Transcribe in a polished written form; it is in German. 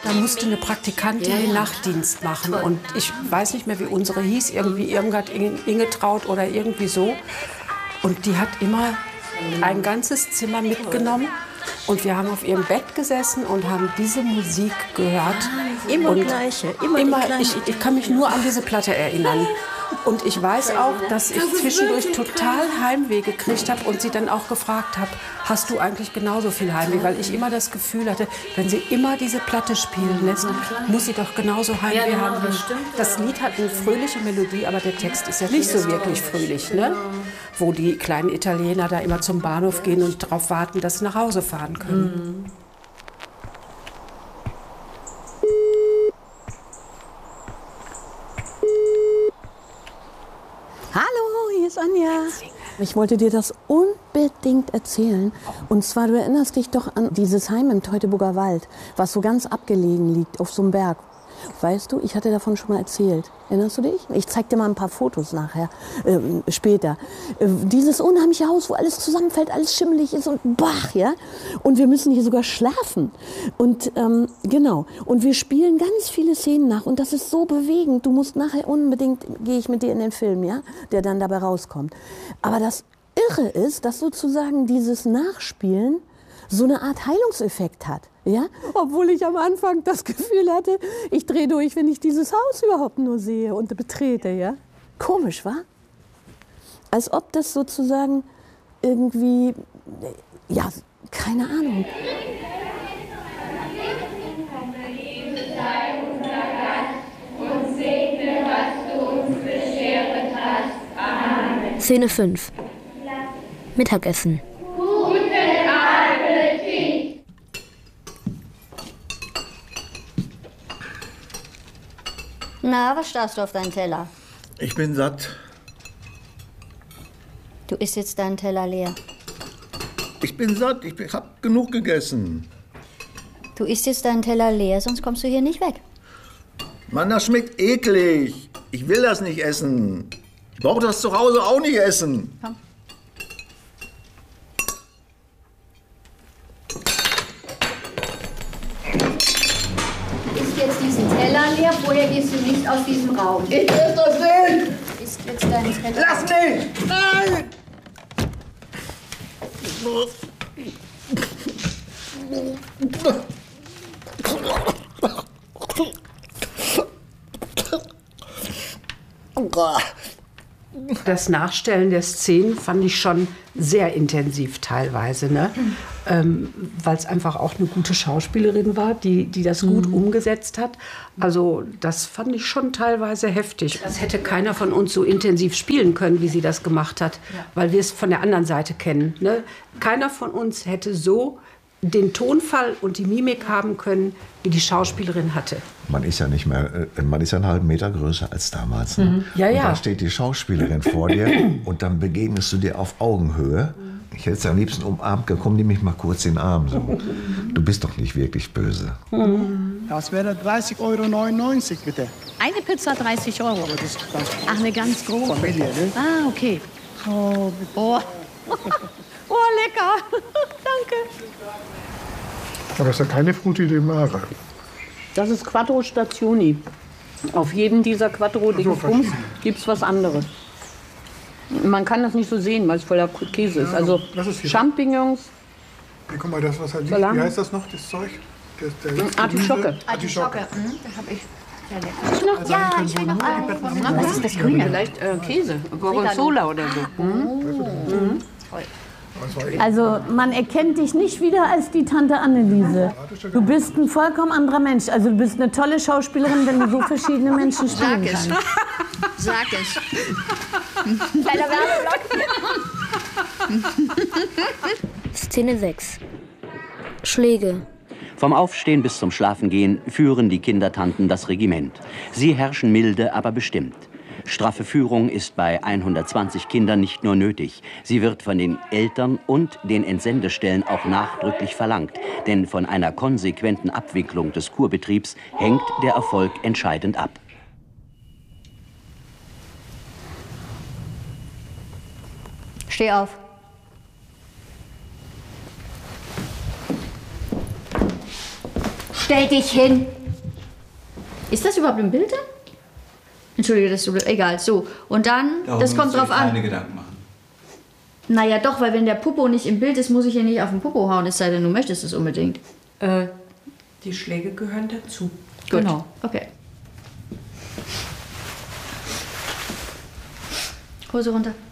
Da musste eine Praktikantin den Nachtdienst machen. Und ich weiß nicht mehr, wie unsere hieß. Irgendwie Irmgard Ingetraut oder irgendwie so. Und die hat immer ein ganzes Zimmer mitgenommen. Und wir haben auf ihrem Bett gesessen und haben diese Musik gehört. Immer und gleiche, immer ich kann mich nur an diese Platte erinnern. Und ich weiß auch, dass ich zwischendurch total Heimweh gekriegt habe und sie dann auch gefragt habe, hast du eigentlich genauso viel Heimweh? Weil ich immer das Gefühl hatte, wenn sie immer diese Platte spielen lässt, muss sie doch genauso Heimweh haben. Das Lied hat eine fröhliche Melodie, aber der Text ist ja nicht so wirklich fröhlich, ne? Wo die kleinen Italiener da immer zum Bahnhof gehen und darauf warten, dass sie nach Hause fahren können. Hallo, hier ist Anja. Ich wollte dir das unbedingt erzählen. Und zwar, du erinnerst dich doch an dieses Heim im Teutoburger Wald, was so ganz abgelegen liegt auf so einem Berg. Weißt du, ich hatte davon schon mal erzählt. Erinnerst du dich? Ich zeig dir mal ein paar Fotos nachher, später. Dieses unheimliche Haus, wo alles zusammenfällt, alles schimmelig ist und bach, ja. Und wir müssen hier sogar schlafen. Und genau. Und wir spielen ganz viele Szenen nach. Und das ist so bewegend. Du musst nachher unbedingt, gehe ich mit dir in den Film, ja, der dann dabei rauskommt. Aber das Irre ist, dass sozusagen dieses Nachspielen so eine Art Heilungseffekt hat. Ja? Obwohl ich am Anfang das Gefühl hatte, ich drehe durch, wenn ich dieses Haus überhaupt nur sehe und betrete. Ja? Komisch, wa? Als ob das sozusagen irgendwie, ja, keine Ahnung. Szene 5. Mittagessen. Na, was starrst du auf deinen Teller? Ich bin satt. Du isst jetzt deinen Teller leer. Ich bin satt. Ich hab genug gegessen. Du isst jetzt deinen Teller leer, sonst kommst du hier nicht weg. Mann, das schmeckt eklig. Ich will das nicht essen. Ich brauche das zu Hause auch nicht essen. Komm. Jetzt diesen Teller leer, vorher gehst du nicht aus diesem Raum. Ich will das nicht! Isst jetzt deinen Teller. Lass mich! Nein! Das Nachstellen der Szenen fand ich schon sehr intensiv teilweise, ne? Weil es einfach auch eine gute Schauspielerin war, die das gut umgesetzt hat. Also das fand ich schon teilweise heftig. Das hätte keiner von uns so intensiv spielen können, wie sie das gemacht hat, weil wir es von der anderen Seite kennen, ne? Keiner von uns hätte so den Tonfall und die Mimik haben können, wie die Schauspielerin hatte. Man ist ja nicht mehr, man ist ja einen halben Meter größer als damals. Ne? Ja, und ja. da steht die Schauspielerin vor dir und dann begegnest du dir auf Augenhöhe. Ich hätte sie am liebsten umarmt, komm, nimm mich mal kurz in den Arm. So. Du bist doch nicht wirklich böse. Das wäre 30,99 € bitte. Eine Pizza 30 €. Aber das ist ganz Ach, eine ganz große. Familie, ne? Ah, okay. Oh, Oh, oh lecker. Danke. aber es ist ja keine Frutti di Mare. Das ist Quattro Stazioni. Auf jedem dieser Quattro Dingsbums gibt es was anderes. Man kann das nicht so sehen, weil es voller Käse ist. Also das ist hier. Champignons, Hier, guck mal, das was halt liegt. Salat. Wie heißt das noch, das Zeug? Der Artischocke. Artischocke. Das habe ich. Ja, lecker. Ja, ich will noch Was ist das Grüne? Vielleicht Käse, Gorgonzola oder so. Also man erkennt dich nicht wieder als die Tante Anneliese. Du bist ein vollkommen anderer Mensch. Also du bist eine tolle Schauspielerin, wenn du so verschiedene Menschen spielen kannst. Sag es. Kleiner Werbeblock. Szene 6. Schläge. Vom Aufstehen bis zum Schlafengehen führen die Kindertanten das Regiment. Sie herrschen milde, aber bestimmt. Straffe Führung ist bei 120 Kindern nicht nur nötig. Sie wird von den Eltern und den Entsendestellen auch nachdrücklich verlangt. Denn von einer konsequenten Abwicklung des Kurbetriebs hängt der Erfolg entscheidend ab. Steh auf. Stell dich hin. Ist das überhaupt im Bild? Entschuldige, das ist egal. So, und dann, das kommt drauf an. Keine Gedanken machen. Naja, doch, weil wenn der Popo nicht im Bild ist, muss ich ja nicht auf den Popo hauen, es sei denn, du möchtest es unbedingt. Die Schläge gehören dazu. Gut. Genau, okay. Hose runter.